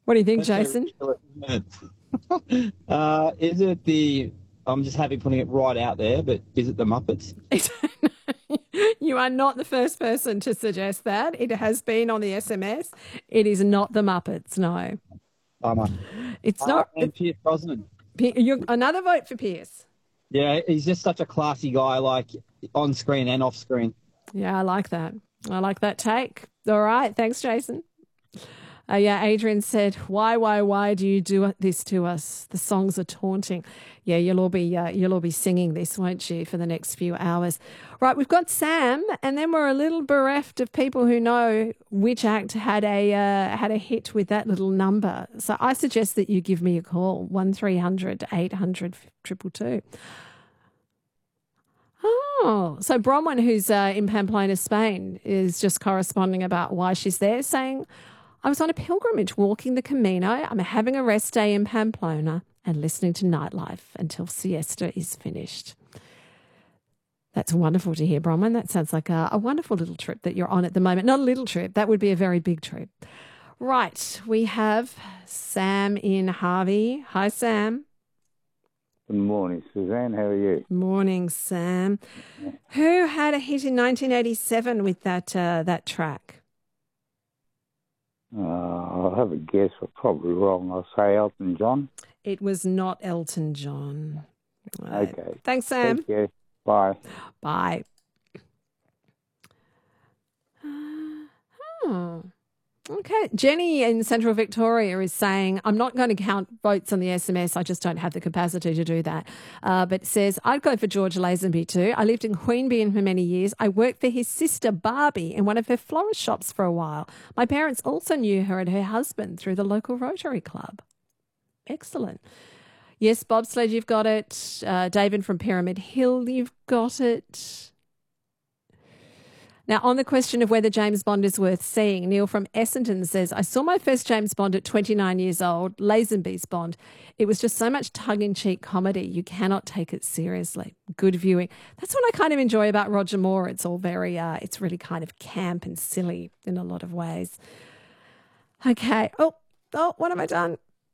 What do you think, That's so Jason? ridiculous, isn't it? Is it the? I'm just happy putting it right out there, but is it the Muppets? You are not the first person to suggest that. It has been on the SMS. It is not the Muppets, no. Bummer. It's not. And Pierce Brosnan. Another vote for Pierce. Yeah, he's just such a classy guy, like on screen and off screen. Yeah, I like that. I like that take. All right. Thanks, Jason. Yeah, Adrian said, why do you do this to us? The songs are taunting. Yeah, you'll all be singing this, won't you, for the next few hours? Right, we've got Sam, and then we're a little bereft of people who know which act had a hit with that little number. So I suggest that you give me a call, 1300 800 222. Oh, so Bronwyn, who's in Pamplona, Spain, is just corresponding about why she's there, saying, I was on a pilgrimage walking the Camino. I'm having a rest day in Pamplona and listening to nightlife until siesta is finished. That's wonderful to hear, Bronwyn. That sounds like a wonderful little trip that you're on at the moment. Not a little trip. That would be a very big trip. Right. We have Sam in Harvey. Hi, Sam. Good morning, Suzanne. How are you? Morning, Sam. Who had a hit in 1987 with that track? I'll have a guess. I'm probably wrong. I'll say Elton John. It was not Elton John. Okay. Thanks, Sam. Thank you. Bye. Bye. Okay. Jenny in Central Victoria is saying, I'm not going to count votes on the SMS. I just don't have the capacity to do that. But says, I'd go for George Lazenby too. I lived in Queanbeyan for many years. I worked for his sister Barbie in one of her florist shops for a while. My parents also knew her and her husband through the local Rotary Club. Excellent. Yes, Bobsled, you've got it. David from Pyramid Hill, you've got it. Now, on the question of whether James Bond is worth seeing, Neil from Essendon says, I saw my first James Bond at 29 years old, Lazenby's Bond. It was just so much tongue-in-cheek comedy. You cannot take it seriously. Good viewing. That's what I kind of enjoy about Roger Moore. It's all very, it's really kind of camp and silly in a lot of ways. Okay. Oh, what have I done?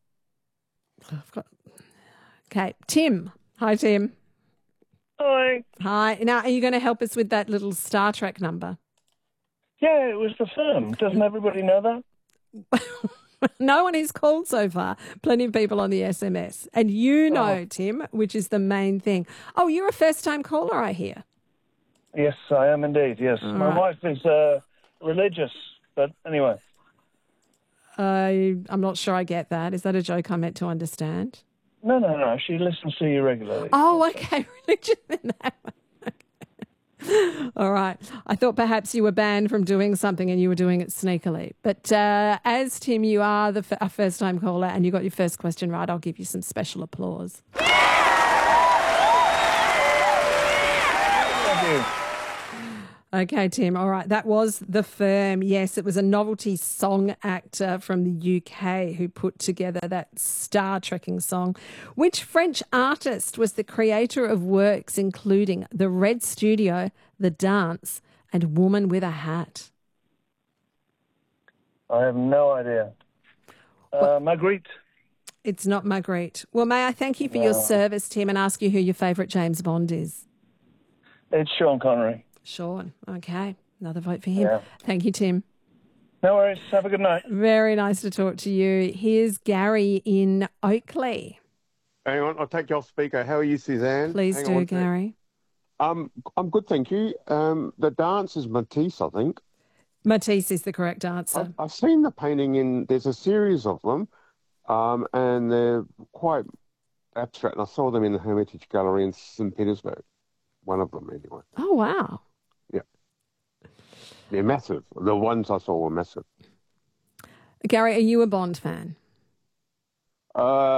Okay. Tim. Hi, Tim. Hi. Hi. Now, are you going to help us with that little Star Trek number? Yeah, it was the firm. Doesn't everybody know that? No one has called so far. Plenty of people on the SMS. And you know, Tim, which is the main thing. Oh, you're a first-time caller, I hear. Yes, I am indeed, yes. All My right. wife is religious, but anyway. I'm not sure I get that. Is that a joke I meant to understand? No. She listens to you regularly. Oh, okay. Religion in that one. All right. I thought perhaps you were banned from doing something and you were doing it sneakily. But as Tim, you are a first-time caller and you got your first question right, I'll give you some special applause. Thank you. Okay, Tim. All right. That was The Firm. Yes, it was a novelty song actor from the UK who put together that Star Trekking song. Which French artist was the creator of works including The Red Studio, The Dance, and Woman with a Hat? I have no idea. Magritte. It's not Magritte. Well, may I thank you for your service, Tim, and ask you who your favourite James Bond is? It's Sean Connery. Sean. Okay. Another vote for him. Yeah. Thank you, Tim. No worries. Have a good night. Very nice to talk to you. Here's Gary in Oakley. Hang on, I'll take you off speaker. How are you, Suzanne? Please Hang do, on. Gary. I'm good, thank you. The dance is Matisse, I think. Matisse is the correct answer. I've seen the painting there's a series of them, and they're quite abstract. And I saw them in the Hermitage Gallery in St. Petersburg. One of them, anyway. Oh, wow. Yeah. They're massive. The ones I saw were massive. Gary, are you a Bond fan?